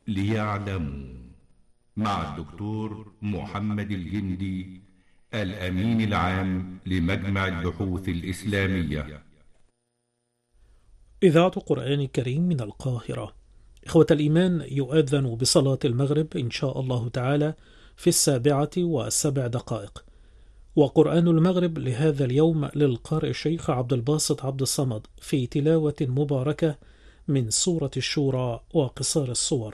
ليعلموا مع الدكتور محمد الجندي الأمين العام لمجمع البحوث الإسلامية. إذاعة قرآن كريم من القاهرة. إخوة الإيمان، يؤذن بصلاة المغرب إن شاء الله تعالى في 7:07، وقرآن المغرب لهذا اليوم للقارئ الشيخ عبد الباسط عبد الصمد في تلاوة مباركة من سورة الشورى وقصار الصور.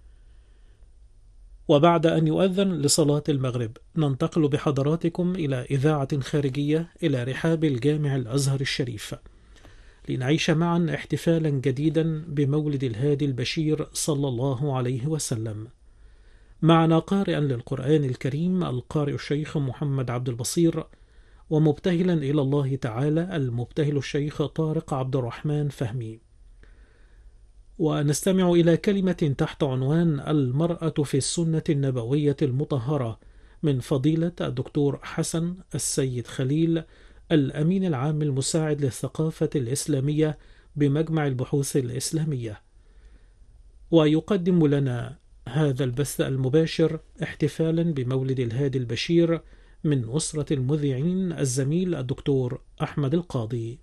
وبعد أن يؤذن لصلاة المغرب ننتقل بحضراتكم إلى إذاعة خارجية إلى رحاب الجامع الأزهر الشريف لنعيش معا احتفالا جديدا بمولد الهادي البشير صلى الله عليه وسلم. معنا قارئا للقرآن الكريم القارئ الشيخ محمد عبد البصير، ومبتهلا إلى الله تعالى المبتهل الشيخ طارق عبد الرحمن فهمي. ونستمع إلى كلمة تحت عنوان المرأة في السنة النبوية المطهرة من فضيلة الدكتور حسن السيد خليل، الأمين العام المساعد للثقافة الإسلامية بمجمع البحوث الإسلامية. ويقدم لنا هذا البث المباشر احتفالا بمولد الهادي البشير من أسرة المذيعين الزميل الدكتور أحمد القاضي.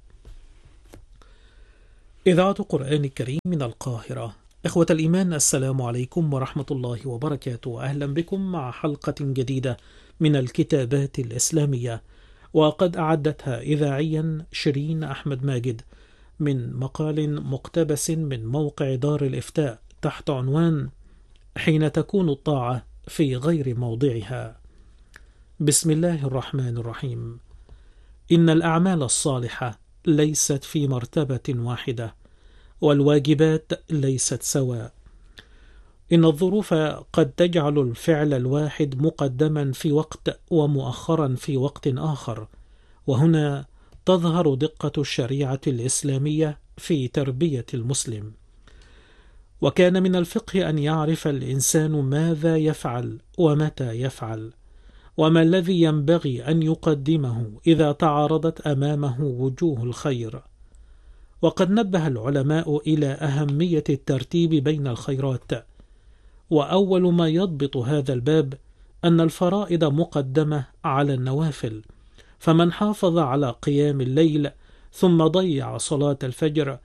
إذاعة قرآن الكريم من القاهرة. إخوة الإيمان، السلام عليكم ورحمة الله وبركاته. أهلا بكم مع حلقة جديدة من الكتابات الإسلامية، وقد أعدتها إذاعيا شيرين أحمد ماجد من مقال مقتبس من موقع دار الإفتاء تحت عنوان حين تكون الطاعة في غير موضعها. بسم الله الرحمن الرحيم. إن الأعمال الصالحة ليست في مرتبة واحدة، والواجبات ليست سواء. إن الظروف قد تجعل الفعل الواحد مقدما في وقت ومؤخرا في وقت آخر، وهنا تظهر دقة الشريعة الإسلامية في تربية المسلم. وكان من الفقه أن يعرف الإنسان ماذا يفعل ومتى يفعل، وما الذي ينبغي أن يقدمه إذا تعارضت أمامه وجوه الخير. وقد نبه العلماء إلى أهمية الترتيب بين الخيرات، وأول ما يضبط هذا الباب أن الفرائض مقدمة على النوافل، فمن حافظ على قيام الليل ثم ضيع صلاة الفجر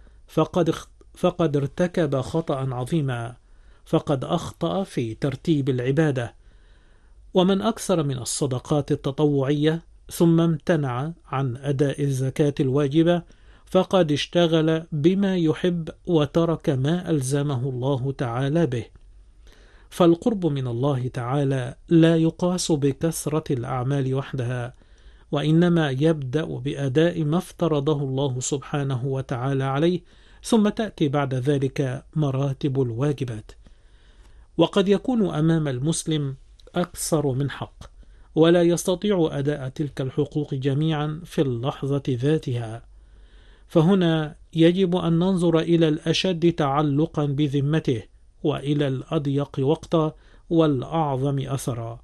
فقد ارتكب خطأ عظيما، فقد أخطأ في ترتيب العبادة. ومن أكثر من الصدقات التطوعية ثم امتنع عن أداء الزكاة الواجبة فقد اشتغل بما يحب وترك ما ألزمه الله تعالى به. فالقرب من الله تعالى لا يقاس بكثرة الأعمال وحدها، وإنما يبدأ بأداء ما افترضه الله سبحانه وتعالى عليه، ثم تأتي بعد ذلك مراتب الواجبات. وقد يكون أمام المسلم أكثر من حق، ولا يستطيع أداء تلك الحقوق جميعا في اللحظة ذاتها، فهنا يجب أن ننظر إلى الأشد تعلقا بذمته، وإلى الأضيق وقتا والأعظم أثرا.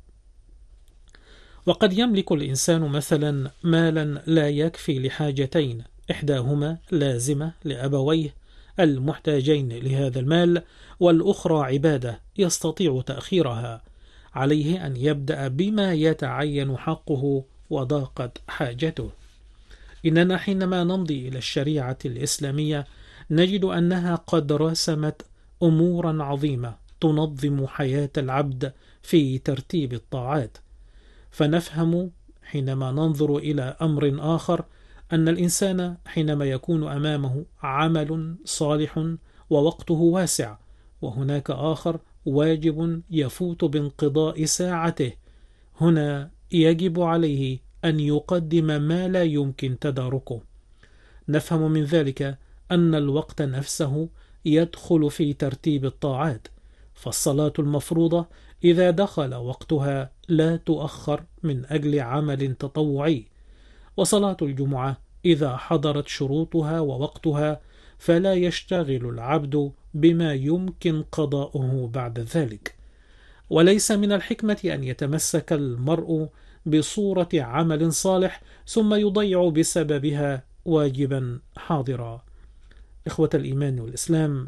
وقد يملك الإنسان مثلا مالا لا يكفي لحاجتين، إحداهما لازمة لأبويه المحتاجين لهذا المال، والأخرى عبادة يستطيع تأخيرها. عليه أن يبدأ بما يتعين حقه وضاقت حاجته. إننا حينما نمضي إلى الشريعة الإسلامية نجد أنها قد رسمت أمورا عظيمة تنظم حياة العبد في ترتيب الطاعات. فنفهم حينما ننظر إلى أمر آخر أن الإنسان حينما يكون أمامه عمل صالح ووقته واسع، وهناك آخر واجب يفوت بانقضاء ساعته، هنا يجب عليه أن يقدم ما لا يمكن تداركه. نفهم من ذلك أن الوقت نفسه يدخل في ترتيب الطاعات، فالصلاة المفروضة إذا دخل وقتها لا تؤخر من أجل عمل تطوعي، وصلاة الجمعة إذا حضرت شروطها ووقتها فلا يشتغل العبد بما يمكن قضاؤه بعد ذلك. وليس من الحكمة أن يتمسك المرء بصورة عمل صالح ثم يضيع بسببها واجبا حاضرا. إخوة الإيمان والإسلام،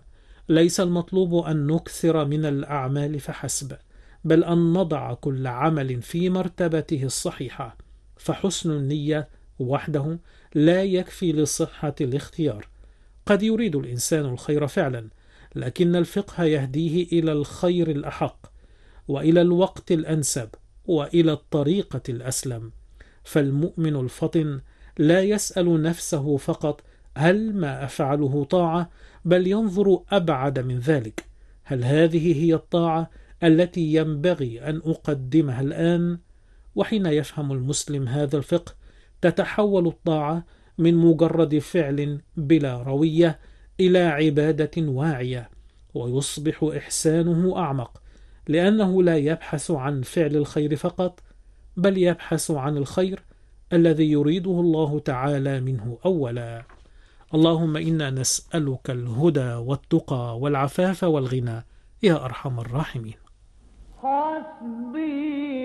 ليس المطلوب أن نكثر من الأعمال فحسب، بل أن نضع كل عمل في مرتبته الصحيحة، فحسن النية وحده لا يكفي لصحة الاختيار. قد يريد الإنسان الخير فعلا، لكن الفقه يهديه إلى الخير الأحق، وإلى الوقت الأنسب، وإلى الطريقة الأسلم. فالمؤمن الفطن لا يسأل نفسه فقط هل ما أفعله طاعة، بل ينظر أبعد من ذلك: هل هذه هي الطاعة التي ينبغي أن أقدمها الآن؟ وحين يفهم المسلم هذا الفقه تتحول الطاعة من مجرد فعل بلا روية إلى عبادة واعية، ويصبح إحسانه أعمق، لأنه لا يبحث عن فعل الخير فقط، بل يبحث عن الخير الذي يريده الله تعالى منه أولا. اللهم إنا نسألك الهدى والتقى والعفاف والغنى يا أرحم الراحمين. حسبي